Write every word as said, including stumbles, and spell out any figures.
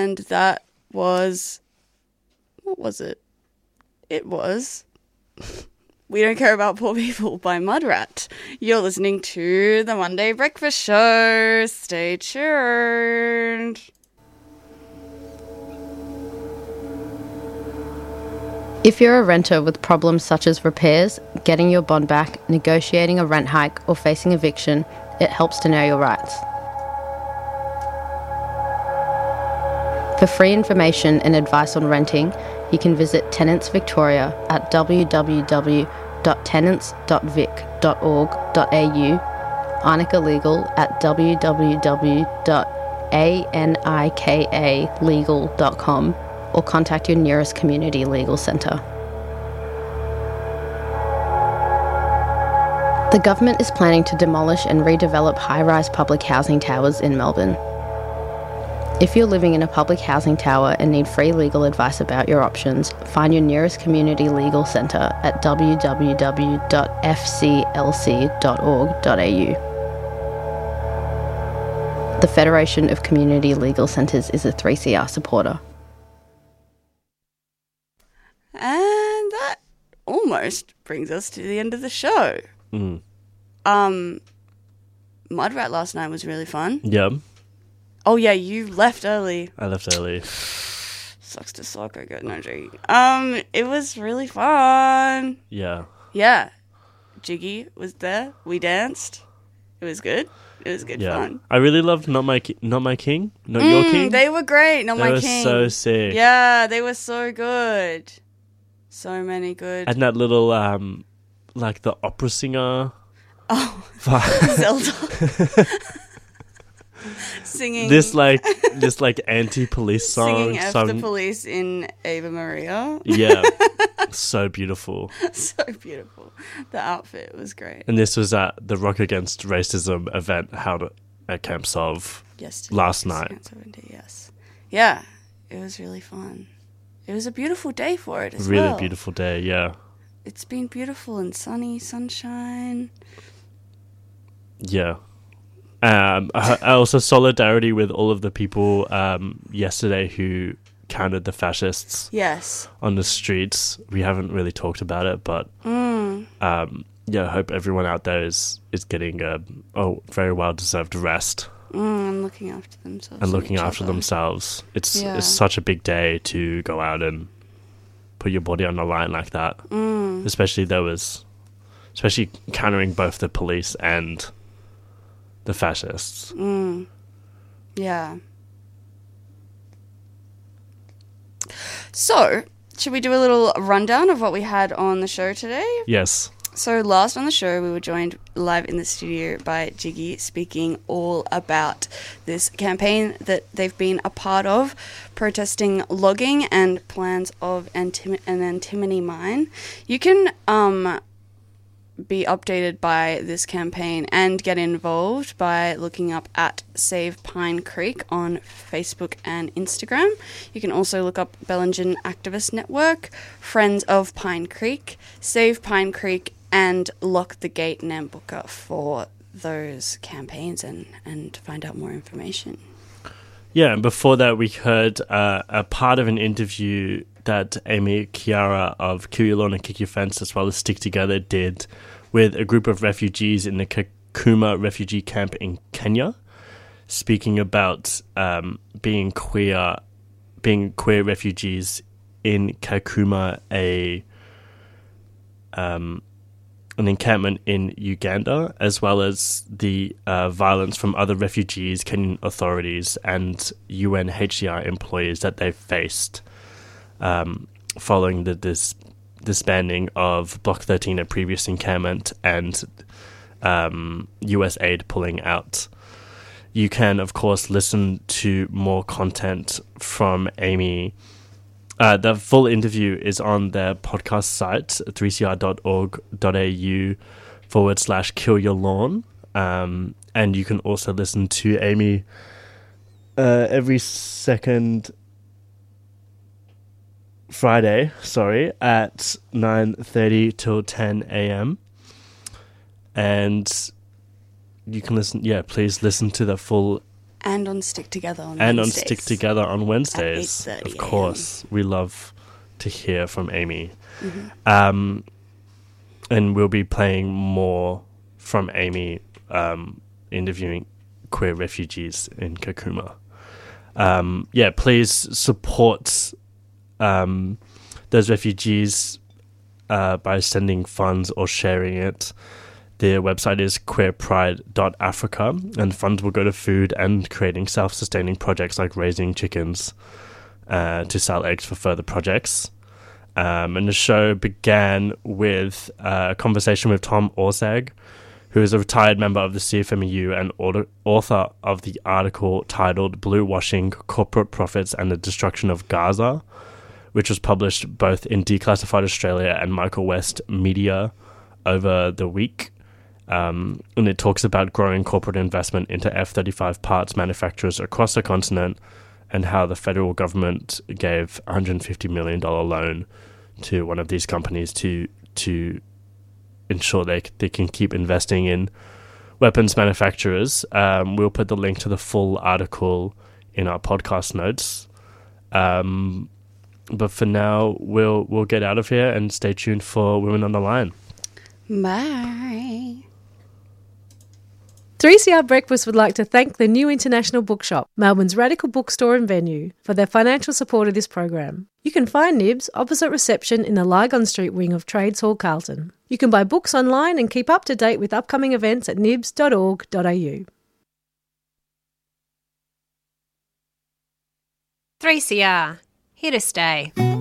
And that was, what was it? It was We Don't Care About Poor People by Mudrat. You're listening to the Monday Breakfast Show. Stay tuned. If you're a renter with problems such as repairs, getting your bond back, negotiating a rent hike, or facing eviction, it helps to know your rights. For free information and advice on renting, you can visit Tenants Victoria at w w w dot tenants dot vic dot org dot a u, Arnica Legal at w w w dot anika legal dot com, or contact your nearest community legal centre. The government is planning to demolish and redevelop high-rise public housing towers in Melbourne. If you're living in a public housing tower and need free legal advice about your options, find your nearest community legal centre at w w w dot f c l c dot org dot a u. The Federation of Community Legal Centres is a three C R supporter. And that almost brings us to the end of the show. Mm. Um, Mudrat last night was really fun. Yeah. Oh, yeah, you left early. I left early. Sucks to suck, I got no joking. Um, it was really fun. Yeah. Yeah. Jiggy was there. We danced. It was good. It was good Yeah. fun. I really loved Not My Ki- Not My King, Not Mm, Your King. They were great. Not They my were king. so sick. Yeah, they were so good. So many good. And that little, um, like the opera singer. Oh, vibe. Zelda. Singing. This like, this like anti-police song. Singing F sung- the Police in Ava Maria. Yeah. So beautiful. So beautiful. The outfit was great. And this was at the Rock Against Racism event held at Camp Solve Yesterday, last night. Yes. Yeah, it was really fun. It was a beautiful day for it as Really well. beautiful day, yeah. It's been beautiful and sunny, sunshine. Yeah. Um, I, I also solidarity with all of the people um, yesterday who counted the fascists Yes. on the streets. We haven't really talked about it, but Mm. um, yeah, I hope everyone out there is, is getting a oh, very well-deserved rest Mm, and looking after themselves. and looking each after other. themselves. It's Yeah. it's such a big day to go out and put your body on the line like that. Mm. Especially there was, especially countering both the police and the fascists. Mm. Yeah. So, should we do a little rundown of what we had on the show today? Yes. So last on the show, we were joined live in the studio by Jiggy, speaking all about this campaign that they've been a part of, protesting logging and plans of antim- an antimony mine. You can um, be updated by this campaign and get involved by looking up at Save Pine Creek on Facebook and Instagram. You can also look up Bellingen Activist Network, Friends of Pine Creek, Save Pine Creek, and Lock the Gate Nambucca for those campaigns and, and find out more information. Yeah, and before that we heard uh, a part of an interview that Amy Chiara of Kill Your Lawn and Kick Your Fence as well as Stick Together did with a group of refugees in the Kakuma refugee camp in Kenya, speaking about um, being queer, being queer refugees in Kakuma, a um, an encampment in Uganda, as well as the uh, violence from other refugees, Kenyan authorities, and U N H C R employees that they've faced um, following the dis- disbanding of Block thirteen, a previous encampment, and um, U S aid pulling out. You can, of course, listen to more content from Amy. Uh, the full interview is on their podcast site, three c r dot org dot a u forward slash kill your lawn. Um, and you can also listen to Amy uh, every second Friday, sorry, at nine thirty till ten a.m. And you can listen, yeah, please listen to the full And on Stick Together on and Wednesdays. on Stick Together on Wednesdays. At eight thirty Of course. We love to hear from Amy. Mm-hmm. Um, and we'll be playing more from Amy um, interviewing queer refugees in Kakuma. Um, yeah, please support um, those refugees uh, by sending funds or sharing it. Their website is queer pride dot africa, and funds will go to food and creating self-sustaining projects like raising chickens uh, to sell eggs for further projects. Um, and the show began with uh, a conversation with Tom Orzag, who is a retired member of the C F M E U and author of the article titled Blue Washing, Corporate Profits and the Destruction of Gaza, which was published both in Declassified Australia and Michael West Media over the week. Um, and it talks about growing corporate investment into F thirty-five parts manufacturers across the continent and how the federal government gave a one hundred fifty million dollars loan to one of these companies to to ensure they they can keep investing in weapons manufacturers. Um, we'll put the link to the full article in our podcast notes. Um, but for now, we'll we'll get out of here and stay tuned for Women on the Line. Bye. three C R Breakfast would like to thank the New International Bookshop, Melbourne's radical bookstore and venue, for their financial support of this program. You can find Nibs opposite reception in the Lygon Street wing of Trades Hall, Carlton. You can buy books online and keep up to date with upcoming events at nibs dot org dot a u. three C R, here to stay.